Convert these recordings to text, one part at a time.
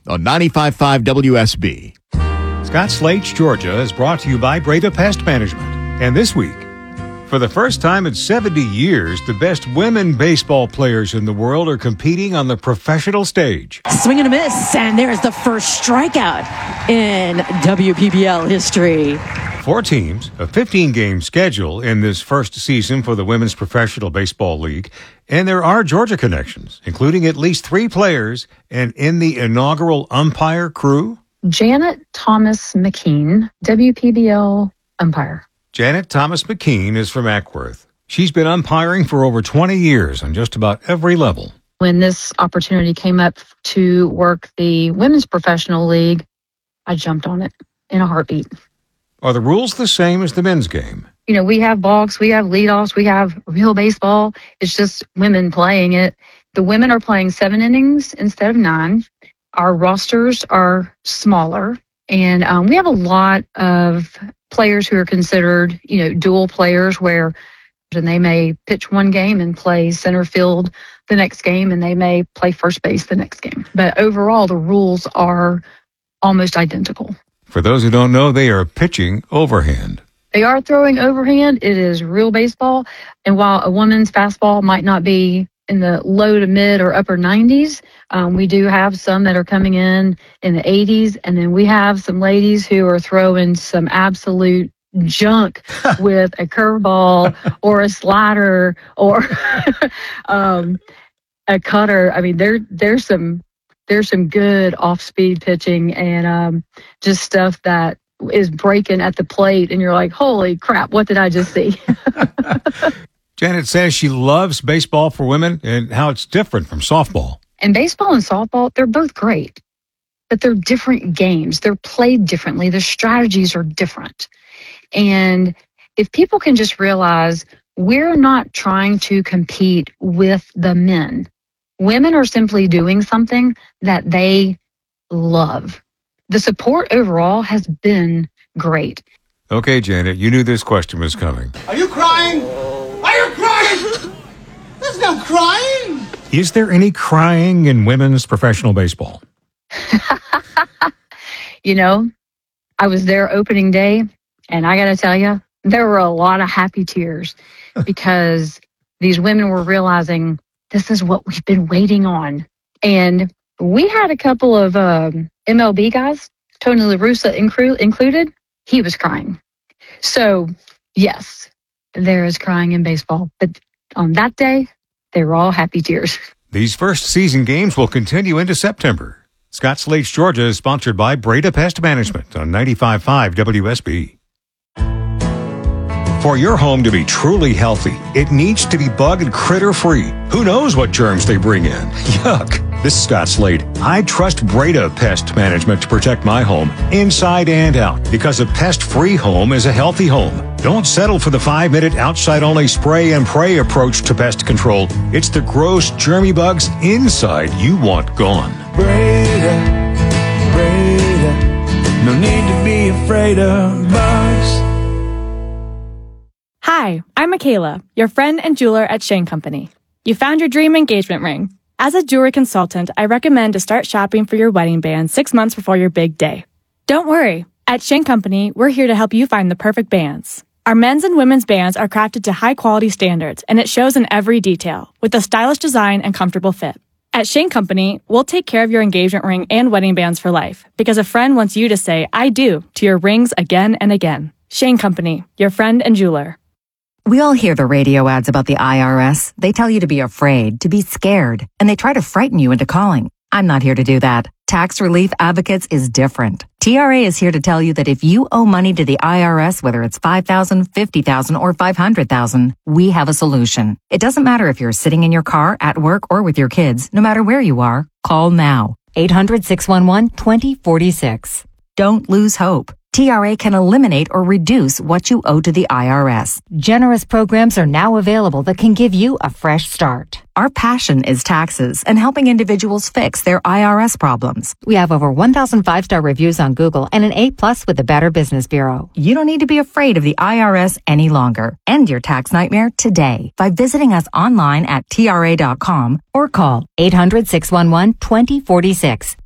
on 95.5 WSB. Scott Slate's Georgia is brought to you by Breda Pest Management. And this week, for the first time in 70 years, the best women baseball players in the world are competing on the professional stage. Swing and a miss, and there's the first strikeout in WPBL history. 4 teams, a 15-game schedule in this first season for the Women's Professional Baseball League, and there are Georgia connections, including at least 3 players, and in the inaugural umpire crew, Janet Thomas McKean, WPBL umpire. Janet Thomas McKean is from Ackworth. She's been umpiring for over 20 years on just about every level. When this opportunity came up to work the Women's Professional League, I jumped on it in a heartbeat. Are the rules the same as the men's game? You know, we have balks, we have leadoffs, we have real baseball. It's just women playing it. The women are playing 7 innings instead of 9. Our rosters are smaller, and we have a lot of players who are considered, dual players, where and they may pitch one game and play center field the next game, and they may play first base the next game. But overall, the rules are almost identical. For those who don't know, they are pitching overhand. They are throwing overhand. It is real baseball. And while a woman's fastball might not be in the low to mid or upper 90s, we do have some that are coming in the 80s. And then we have some ladies who are throwing some absolute junk with a curveball or a slider or a cutter. I mean, there's some good off-speed pitching and just stuff that is breaking at the plate, and you're like, holy crap, what did I just see? Janet says she loves baseball for women and how it's different from softball. And baseball and softball, they're both great, but they're different games. They're played differently. The strategies are different. And if people can just realize we're not trying to compete with the men. Women are simply doing something that they love. The support overall has been great. Okay, Janet, you knew this question was coming. Are you crying? Are you crying? There's no crying. Is there any crying in women's professional baseball? I was there opening day, and I got to tell you, there were a lot of happy tears because these women were realizing this is what we've been waiting on. And we had a couple of MLB guys, Tony La Russa included. He was crying. So, yes, there is crying in baseball. But on that day, they were all happy tears. These first season games will continue into September. Scott Slate's Georgia is sponsored by Breda Pest Management on 95.5 WSB. For your home to be truly healthy, it needs to be bug and critter free. Who knows what germs they bring in? Yuck. This is Scott Slate. I trust Breda Pest Management to protect my home inside and out, because a pest-free home is a healthy home. Don't settle for the 5-minute outside-only spray and pray approach to pest control. It's the gross, germy bugs inside you want gone. Breda, no need to be afraid of bugs. Hi, I'm Michaela, your friend and jeweler at Shane Company. You found your dream engagement ring. As a jewelry consultant, I recommend to start shopping for your wedding band 6 months before your big day. Don't worry. At Shane Company, we're here to help you find the perfect bands. Our men's and women's bands are crafted to high-quality standards, and it shows in every detail, with a stylish design and comfortable fit. At Shane Company, we'll take care of your engagement ring and wedding bands for life, because a friend wants you to say, I do, to your rings again and again. Shane Company, your friend and jeweler. We all hear the radio ads about the IRS. They tell you to be afraid, to be scared, and they try to frighten you into calling. I'm not here to do that. Tax Relief Advocates is different. TRA is here to tell you that if you owe money to the IRS, whether it's $5,000, $50,000, or $500,000, we have a solution. It doesn't matter if you're sitting in your car, at work, or with your kids. No matter where you are, call now. 800-611-2046. Don't lose hope. TRA can eliminate or reduce what you owe to the IRS. Generous programs are now available that can give you a fresh start. Our passion is taxes and helping individuals fix their IRS problems. We have over 1,000 5-star reviews on Google and an A+ with the Better Business Bureau. You don't need to be afraid of the IRS any longer. End your tax nightmare today by visiting us online at TRA.com or call 800-611-2046.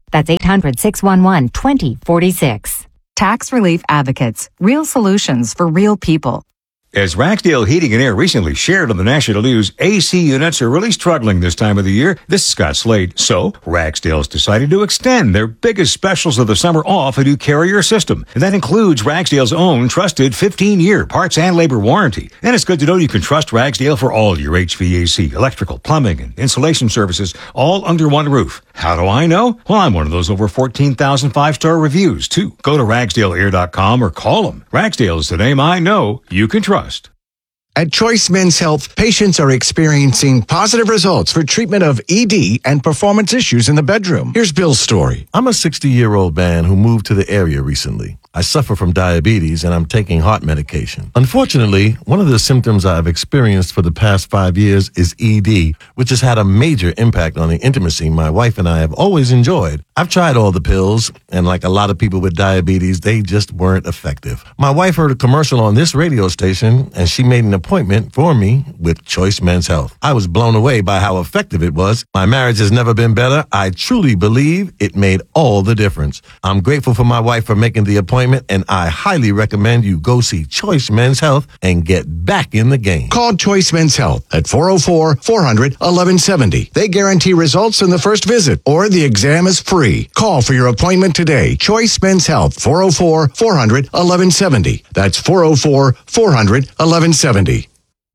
That's 800-611-2046. Tax Relief Advocates. Real solutions for real people. As Ragsdale Heating and Air recently shared on the national news, AC units are really struggling this time of the year. This is Scott Slade. So, Ragsdale's decided to extend their biggest specials of the summer off a new Carrier system. And that includes Ragsdale's own trusted 15-year parts and labor warranty. And it's good to know you can trust Ragsdale for all your HVAC, electrical, plumbing, and insulation services, all under one roof. How do I know? Well, I'm one of those over 14,000 five-star reviews, too. Go to RagsdaleAir.com or call them. Ragsdale is the name I know you can trust. At Choice Men's Health, patients are experiencing positive results for treatment of ED and performance issues in the bedroom. Here's Bill's story. I'm a 60-year-old man who moved to the area recently. I suffer from diabetes and I'm taking heart medication. Unfortunately, one of the symptoms I've experienced for the past 5 years is ED, which has had a major impact on the intimacy my wife and I have always enjoyed. I've tried all the pills, and like a lot of people with diabetes, they just weren't effective. My wife heard a commercial on this radio station, and she made an appointment for me with Choice Men's Health. I was blown away by how effective it was. My marriage has never been better. I truly believe it made all the difference. I'm grateful for my wife for making the appointment, and I highly recommend you go see Choice Men's Health and get back in the game. Call Choice Men's Health at 404-400-1170. They guarantee results in the first visit, or the exam is free. Call for your appointment today. Choice Men's Health, 404-400-1170. That's 404-400-1170.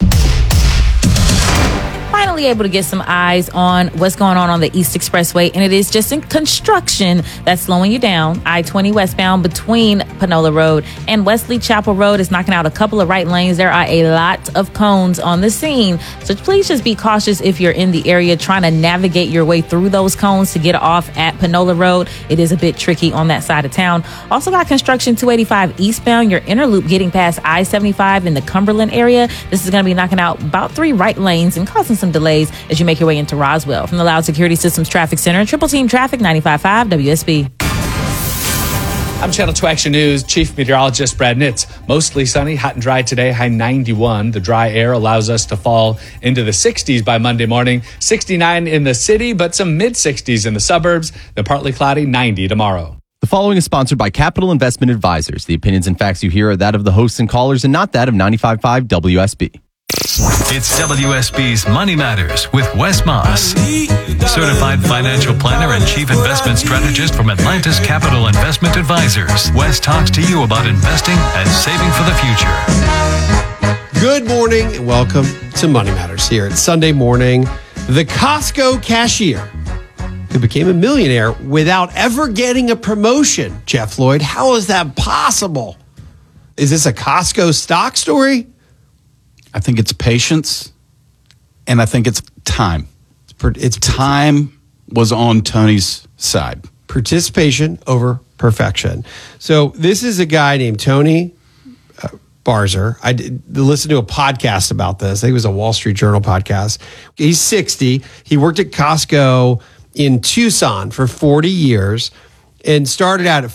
Finally able to get some eyes on what's going on the East Expressway, and it is just in construction that's slowing you down. I-20 westbound between Panola Road and Wesley Chapel Road is knocking out a couple of right lanes. There are a lot of cones on the scene, so please just be cautious if you're in the area trying to navigate your way through those cones to get off at Panola Road. It is a bit tricky on that side of town. Also got construction 285 eastbound, your inner loop getting past I-75 in the Cumberland area. This is going to be knocking out about 3 right lanes and causing some delays as you make your way into Roswell. From the Loud Security Systems Traffic Center, Triple Team Traffic, 95.5 WSB. I'm Channel 2 Action News Chief Meteorologist Brad Nitz. Mostly sunny, hot and dry today, high 91. The dry air allows us to fall into the 60s by Monday morning. 69 in the city, but some mid-60s in the suburbs. Then partly cloudy, 90 tomorrow. The following is sponsored by Capital Investment Advisors. The opinions and facts you hear are that of the hosts and callers and not that of 95.5 WSB. It's WSB's Money Matters with Wes Moss, certified financial planner and chief investment strategist from Atlantis Capital Investment Advisors. Wes talks to you about investing and saving for the future. Good morning and welcome to Money Matters here. It's Sunday morning. The Costco cashier who became a millionaire without ever getting a promotion. Jeff Lloyd, how is that possible? Is this a Costco stock story? I think it's patience, and I think it's time. It's time was on Tony's side. Participation over perfection. So this is a guy named Tony Barzer. I listened to a podcast about this. I think it was a Wall Street Journal podcast. He's 60. He worked at Costco in Tucson for 40 years and started out at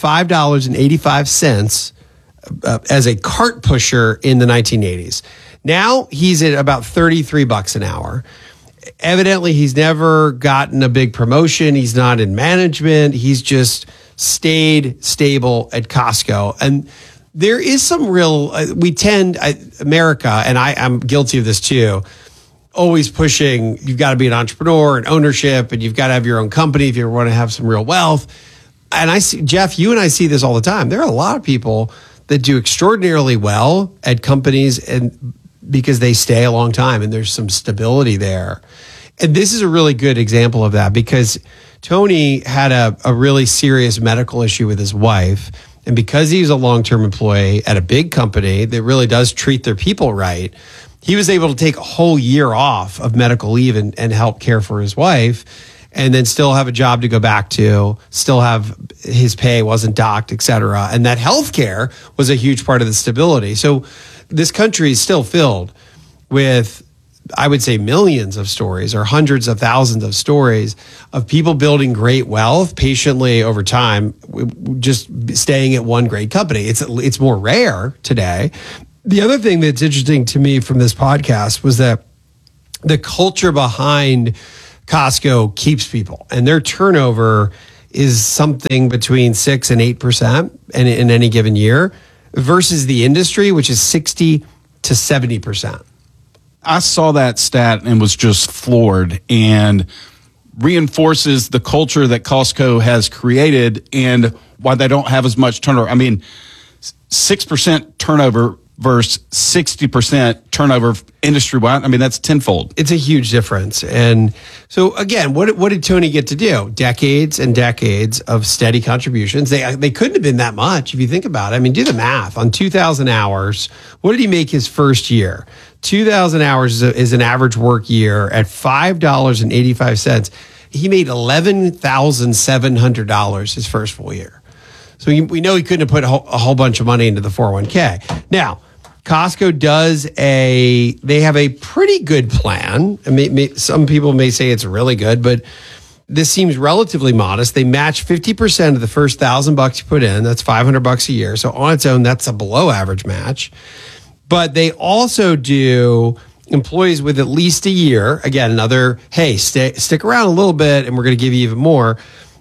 $5.85 as a cart pusher in the 1980s. Now he's at about $33 an hour. Evidently, he's never gotten a big promotion. He's not in management. He's just stayed stable at Costco. And there is some real, America, and I'm guilty of this too, always pushing, you've got to be an entrepreneur and ownership, and you've got to have your own company if you want to have some real wealth. And I see, Jeff, you and I see this all the time. There are a lot of people that do extraordinarily well at companies and because they stay a long time and there's some stability there. And this is a really good example of that because Tony had a really serious medical issue with his wife. And because he's a long-term employee at a big company that really does treat their people right, he was able to take a whole year off of medical leave and help care for his wife and then still have a job to go back to, still have his pay wasn't docked, et cetera. And that healthcare was a huge part of the stability. So this country is still filled with, I would say, millions of stories or hundreds of thousands of stories of people building great wealth patiently over time, just staying at one great company. It's more rare today. The other thing that's interesting to me from this podcast was that the culture behind Costco keeps people, and their turnover is something between 6 and 8% in any given year versus the industry, which is 60 to 70%. I saw that stat and was just floored, and reinforces the culture that Costco has created and why they don't have as much turnover. I mean, 6% turnover versus 60% turnover industry-wide. I mean, that's tenfold. It's a huge difference. And so, again, what did Tony get to do? Decades and decades of steady contributions. They couldn't have been that much if you think about it. I mean, do the math. On 2,000 hours, what did he make his first year? 2,000 hours is an average work year at $5.85. He made $11,700 his first full year. So we know he couldn't have put a whole bunch of money into the 401k. Now, Costco they have a pretty good plan. Some people may say it's really good, but this seems relatively modest. They match 50% of the first $1,000 you put in. That's $500 a year. So on its own, that's a below average match. But they also do employees with at least a year. Again, another, hey, stick around a little bit and we're going to give you even more.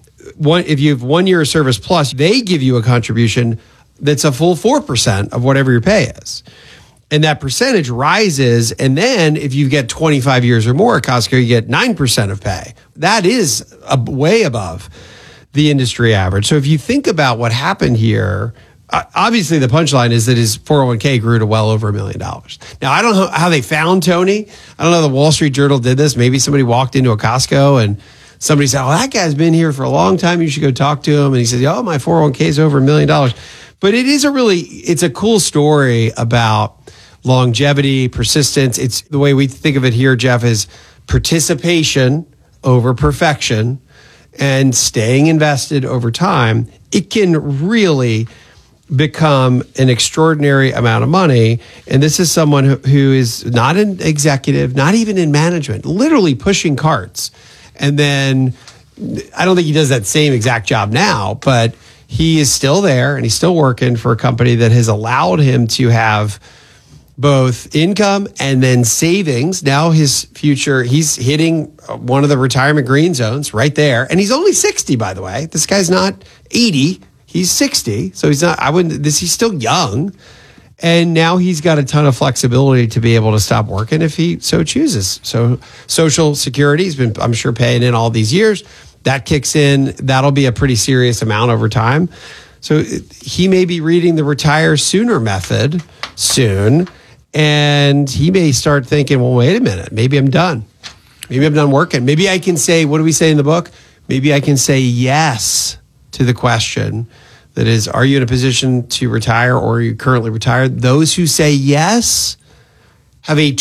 If you have 1 year of service plus, they give you a contribution that's a full 4% of whatever your pay is. And that percentage rises. And then if you get 25 years or more at Costco, you get 9% of pay. That is way above the industry average. So if you think about what happened here, obviously the punchline is that his 401k grew to well over $1 million. Now, I don't know how they found Tony. I don't know the Wall Street Journal did this. Maybe somebody walked into a Costco and somebody said, oh, that guy's been here for a long time. You should go talk to him. And he said, oh, my 401k is over $1 million. But it's a cool story about longevity, persistence. It's the way we think of it here, Jeff, is participation over perfection and staying invested over time. It can really become an extraordinary amount of money. And this is someone who is not an executive, not even in management, literally pushing carts. And then I don't think he does that same exact job now, but he is still there and he's still working for a company that has allowed him to have both income and then savings. Now his future, he's hitting one of the retirement green zones right there. And he's only 60, by the way. This guy's not 80. He's 60. So he's still young. And now he's got a ton of flexibility to be able to stop working if he so chooses. So Social Security, he's been, I'm sure, paying in all these years. That kicks in. That'll be a pretty serious amount over time. So he may be reading the Retire Sooner method soon. And he may start thinking, well, wait a minute. Maybe I'm done. Maybe I'm done working. Maybe I can say, what do we say in the book? Maybe I can say yes to the question that is, are you in a position to retire or are you currently retired? Those who say yes have a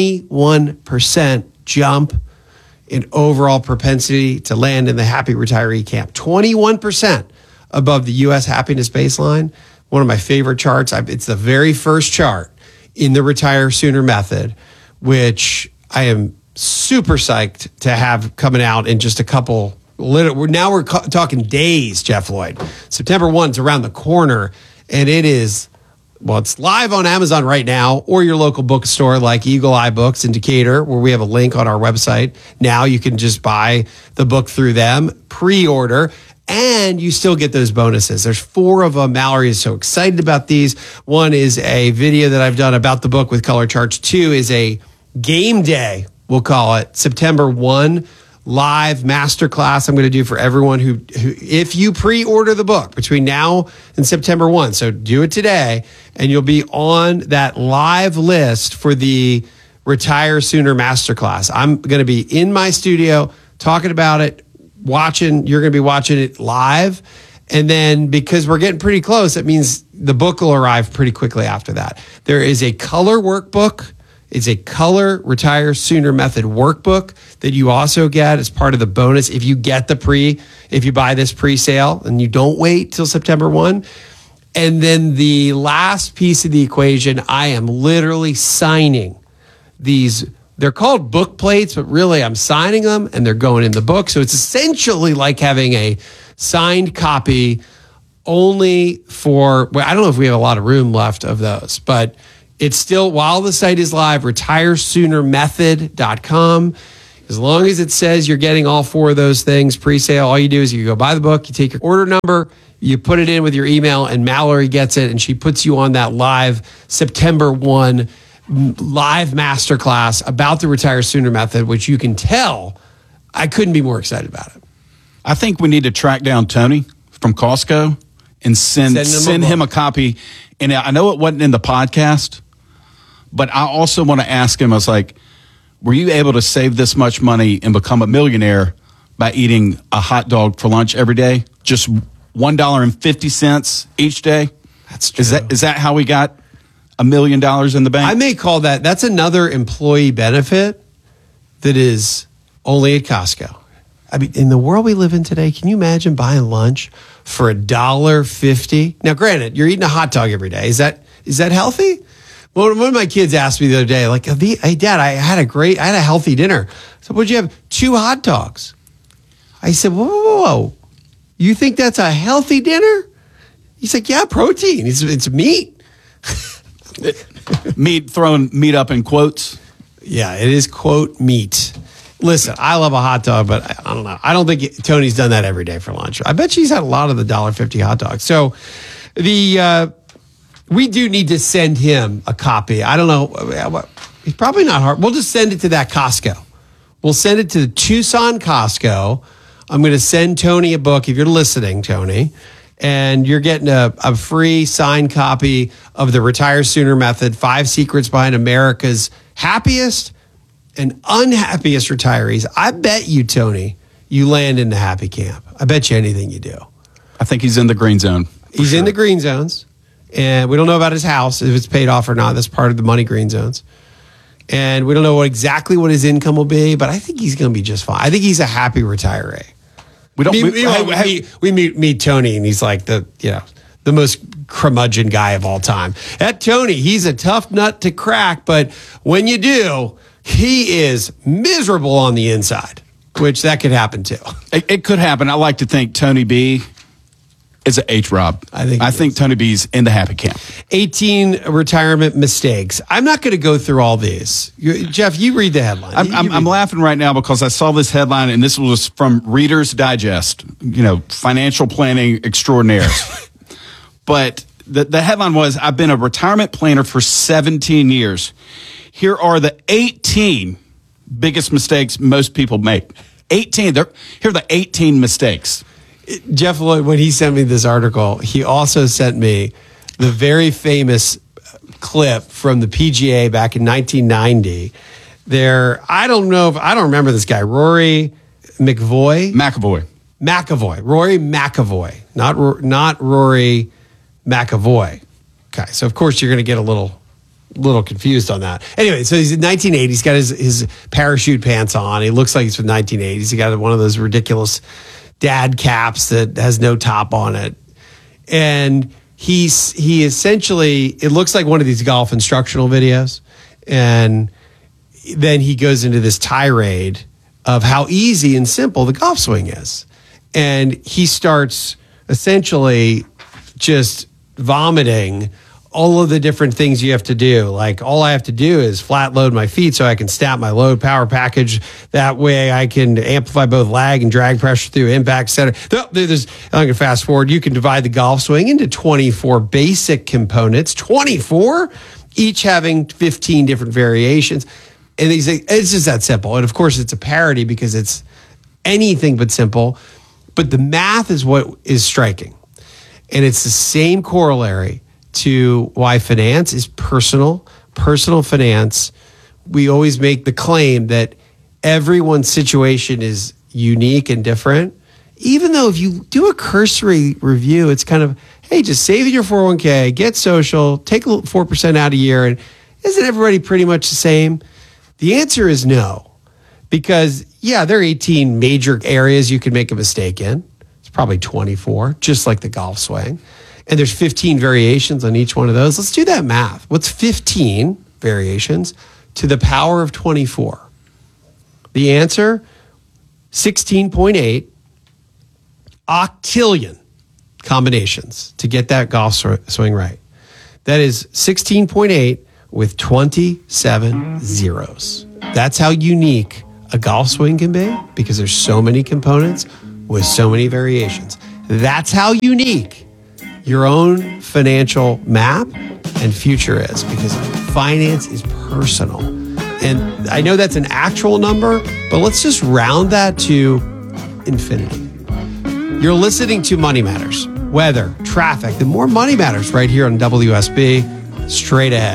21% jump in overall propensity to land in the happy retiree camp. 21% above the U.S. happiness baseline. One of my favorite charts. It's the very first chart in the Retire Sooner method, which I am super psyched to have coming out in just a couple. We're talking days, Jeff Lloyd. September 1's around the corner, and it's live on Amazon right now, or your local bookstore like Eagle Eye Books in Decatur, where we have a link on our website. Now you can just buy the book through them, pre-order, and you still get those bonuses. There's 4 of them. Mallory is so excited about these. 1 is a video that I've done about the book with color charts. 2 is a game day, we'll call it, September 1 live masterclass I'm going to do for everyone who if you pre-order the book between now and September 1. So do it today, and you'll be on that live list for the Retire Sooner masterclass. I'm going to be in my studio talking about it, you're going to be watching it live. And then because we're getting pretty close, it means the book will arrive pretty quickly after that. There is a color workbook. It's a color Retire Sooner method workbook that you also get as part of the bonus if you buy this pre-sale and you don't wait till September 1. And then the last piece of the equation, I am literally signing these. They're called book plates, but really I'm signing them and they're going in the book. So it's essentially like having a signed copy only for, I don't know if we have a lot of room left of those, but it's still, while the site is live, retiresoonermethod.com. As long as it says you're getting all 4 of those things pre-sale, all you do is you go buy the book, you take your order number, you put it in with your email, and Mallory gets it, and she puts you on that live September 1 live masterclass about the Retire Sooner method, which you can tell I couldn't be more excited about it. I think we need to track down Tony from Costco and send him a copy. And I know it wasn't in the podcast, but I also want to ask him, I was like, were you able to save this much money and become a millionaire by eating a hot dog for lunch every day? Just $1.50 each day? That's true. Is that how we got $1 million in the bank? I may call that's another employee benefit that is only at Costco. I mean, in the world we live in today, can you imagine buying lunch for $1.50? Now, granted, you're eating a hot dog every day. Is that healthy? Well, one of my kids asked me the other day, like, hey, Dad, I had a healthy dinner. So what'd you have? 2 hot dogs. I said, whoa. You think that's a healthy dinner? He's like, yeah, protein. It's meat. Throwing meat up in quotes. Yeah, it is, quote, meat. Listen, I love a hot dog, but I don't know. I don't think Tony's done that every day for lunch. I bet she's had a lot of the $1.50 hot dogs. So we do need to send him a copy. I don't know. It's probably not hard. We'll just send it to that Costco. We'll send it to the Tucson Costco. I'm going to send Tony a book, if you're listening, Tony, and you're getting a free signed copy of the Retire Sooner Method, 5 Secrets Behind America's Happiest and Unhappiest Retirees. I bet you, Tony, you land in the happy camp. I bet you anything you do. I think he's in the green zone. He's in the green zones, and we don't know about his house, if it's paid off or not. That's part of the money green zones. And we don't know exactly what his income will be, but I think he's going to be just fine. I think he's a happy retiree. We meet Tony, and he's like the most curmudgeon guy of all time. That Tony, he's a tough nut to crack, but when you do, he is miserable on the inside, which that could happen too. It could happen. I like to think Tony B is an H-Rob. I think Tony B's in the happy camp. 18 retirement mistakes. I'm not going to go through all these. Jeff, you read the headline. I'm laughing right now because I saw this headline, and this was from Reader's Digest, financial planning extraordinaires. But the headline was, I've been a retirement planner for 17 years. Here are the 18 biggest mistakes most people make. 18. Here are the 18 mistakes. Jeff Lloyd, when he sent me this article, he also sent me the very famous clip from the PGA back in 1990. I don't remember this guy, Rory McIlroy. Rory McIlroy, not Rory McIlroy. Okay, so of course you're going to get a little confused on that. Anyway, so he's in 1980. He's got his parachute pants on. He looks like he's from 1980s. He got one of those ridiculous dad caps that has no top on it. And he essentially, it looks like one of these golf instructional videos. And then he goes into this tirade of how easy and simple the golf swing is. And he starts essentially just vomiting all of the different things you have to do. Like, all I have to do is flat load my feet so I can snap my load power package. That way I can amplify both lag and drag pressure through impact center. I'm going to fast forward. You can divide the golf swing into 24 basic components, 24, each having 15 different variations. And it's just that simple. And of course it's a parody because it's anything but simple. But the math is what is striking. And it's the same corollary to why finance is personal finance. We always make the claim that everyone's situation is unique and different. Even though if you do a cursory review, it's kind of, hey, just save in your 401k, get social, take 4% out a year, and isn't everybody pretty much the same? The answer is no. Because, yeah, there are 18 major areas you can make a mistake in. It's probably 24, just like the golf swing. And there's 15 variations on each one of those. Let's do that math. What's 15 variations to the power of 24? The answer, 16.8 octillion combinations to get that golf swing right. That is 16.8 with 27 zeros. That's how unique a golf swing can be, because there's so many components with so many variations. That's how unique your own financial map and future is, because finance is personal. And I know that's an actual number, but let's just round that to infinity. You're listening to Money Matters. Weather, traffic, the more money matters right here on WSB. Straight ahead.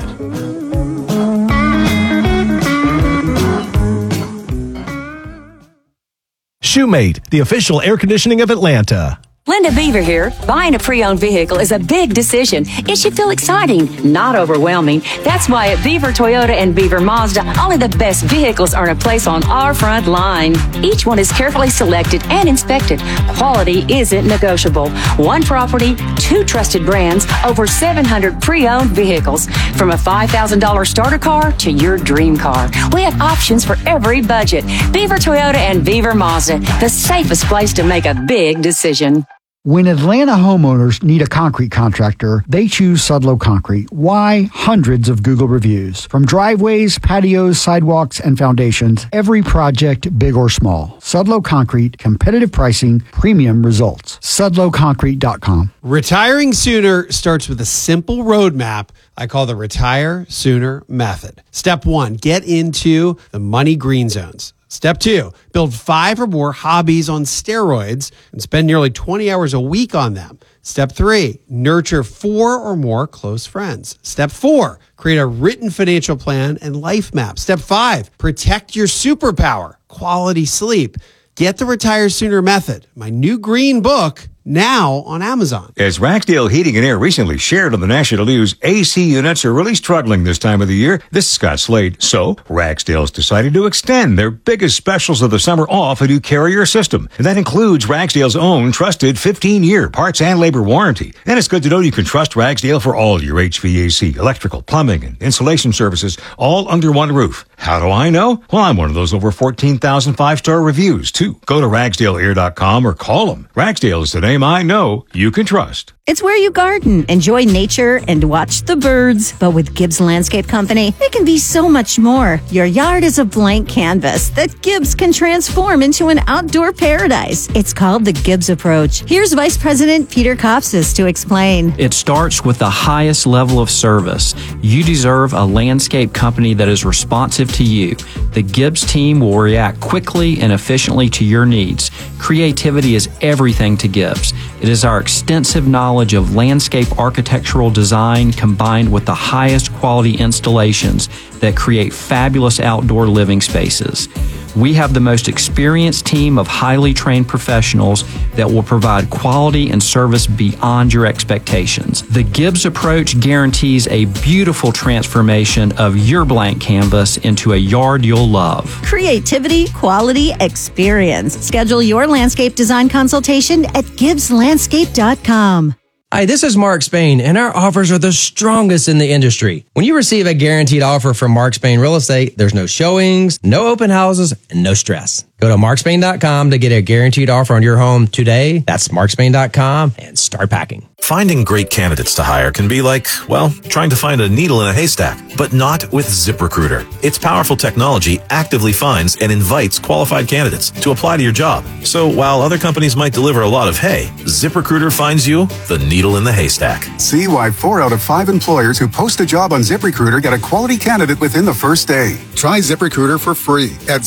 Shoemate, the official air conditioning of Atlanta. Linda Beaver here. Buying a pre-owned vehicle is a big decision. It should feel exciting, not overwhelming. That's why at Beaver Toyota and Beaver Mazda, only the best vehicles earn a place on our front line. Each one is carefully selected and inspected. Quality isn't negotiable. One property, 2 trusted brands, over 700 pre-owned vehicles. From a $5,000 starter car to your dream car. We have options for every budget. Beaver Toyota and Beaver Mazda, the safest place to make a big decision. When Atlanta homeowners need a concrete contractor, they choose Sudlow Concrete. Why? Hundreds of Google reviews. From driveways, patios, sidewalks, and foundations, every project, big or small. Sudlow Concrete, competitive pricing, premium results. SudlowConcrete.com. Retiring sooner starts with a simple roadmap I call the Retire Sooner Method. Step 1, get into the money green zones. Step 2, build 5 or more hobbies on steroids and spend nearly 20 hours a week on them. Step 3, nurture 4 or more close friends. Step 4, create a written financial plan and life map. Step 5, protect your superpower, quality sleep. Get the Retire Sooner Method, my new green book, now on Amazon. As Ragsdale Heating and Air recently shared on the national news, AC units are really struggling this time of the year. This is Scott Slade. So, Ragsdale's decided to extend their biggest specials of the summer off a new Carrier system. And that includes Ragsdale's own trusted 15-year parts and labor warranty. And it's good to know you can trust Ragsdale for all your HVAC, electrical, plumbing, and insulation services, all under one roof. How do I know? Well, I'm one of those over 14,000 five-star reviews, too. Go to RagsdaleAir.com or call them. Ragsdale is the name I know you can trust. It's where you garden, enjoy nature, and watch the birds. But with Gibbs Landscape Company, it can be so much more. Your yard is a blank canvas that Gibbs can transform into an outdoor paradise. It's called the Gibbs Approach. Here's Vice President Peter Kopsis to explain. It starts with the highest level of service. You deserve a landscape company that is responsive to you. The Gibbs team will react quickly and efficiently to your needs. Creativity is everything to Gibbs. It is our extensive knowledge of landscape architectural design combined with the highest quality installations that create fabulous outdoor living spaces. We have the most experienced team of highly trained professionals that will provide quality and service beyond your expectations. The Gibbs Approach guarantees a beautiful transformation of your blank canvas into a yard you'll love. Creativity, quality, experience. Schedule your landscape design consultation at GibbsLandscape.com. Hi, this is Mark Spain, and our offers are the strongest in the industry. When you receive a guaranteed offer from Mark Spain Real Estate, there's no showings, no open houses, and no stress. Go to markspain.com to get a guaranteed offer on your home today. That's markspain.com and start packing. Finding great candidates to hire can be like, well, trying to find a needle in a haystack, but not with ZipRecruiter. Its powerful technology actively finds and invites qualified candidates to apply to your job. So while other companies might deliver a lot of hay, ZipRecruiter finds you the needle in the haystack. See why 4 out of 5 employers who post a job on ZipRecruiter get a quality candidate within the first day. Try ZipRecruiter for free at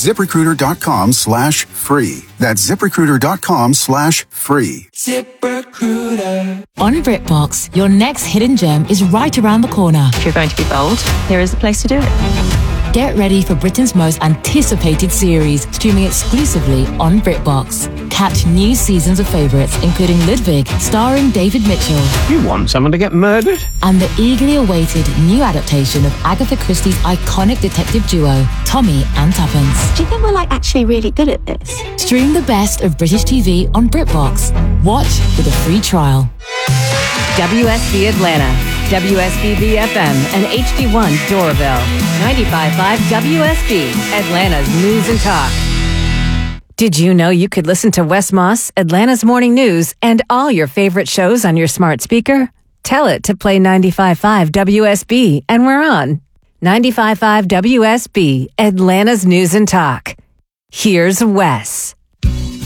ZipRecruiter.com/free. That's ZipRecruiter.com/free. ZipRecruiter. On BritBox, your next hidden gem is right around the corner. If you're going to be bold, here is the place to do it. Get ready for Britain's most anticipated series, streaming exclusively on BritBox. Catch new seasons of favourites, including Ludwig, starring David Mitchell. You want someone to get murdered? And the eagerly awaited new adaptation of Agatha Christie's iconic detective duo, Tommy and Tuppence. Do you think we're actually really good at this? Stream the best of British TV on BritBox. Watch with a free trial. WSB Atlanta, WSB BFM, and HD1 Doorbell. 95.5 WSB, Atlanta's News and Talk. Did you know you could listen to Wes Moss, Atlanta's Morning News, and all your favorite shows on your smart speaker? Tell it to play 95.5 WSB, and we're on. 95.5 WSB, Atlanta's News and Talk. Here's Wes.